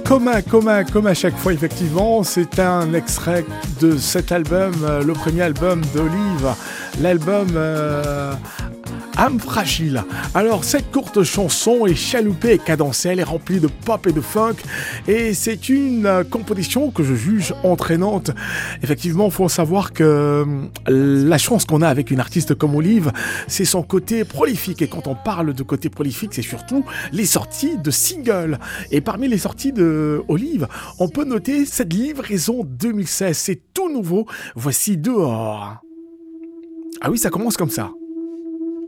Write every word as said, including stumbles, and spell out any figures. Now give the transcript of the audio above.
Commun, commun, comme à chaque fois, effectivement, c'est un extrait de cet album, euh, le premier album d'Olive, l'album euh, Âme fragile. Alors, cette courte chanson est chaloupée et cadencée, elle est remplie de pop et de funk, et c'est une euh, composition que je juge entraînante. Effectivement, il faut savoir que euh, la chance qu'on a avec une artiste comme Olive, c'est son côté prolifique, et quand on parle de côté prolifique, c'est surtout les sorties de singles. Et parmi les sorties de Olive, on peut noter cette livraison deux mille seize, c'est tout nouveau, voici Dehors. Ah oui, ça commence comme ça.